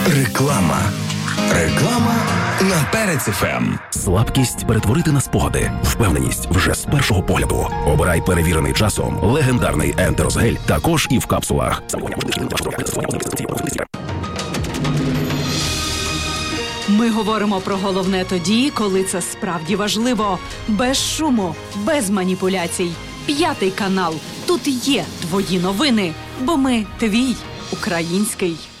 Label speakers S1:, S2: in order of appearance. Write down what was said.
S1: Реклама. Реклама на Перець ФМ.
S2: Слабкість перетворити на спогади. Впевненість вже з першого погляду. Обирай перевірений часом легендарний Ентеросгель, також і в капсулах.
S3: Ми говоримо про головне тоді, коли це справді важливо. Без шуму, без маніпуляцій. 5 канал. Тут є твої новини, бо ми твій український.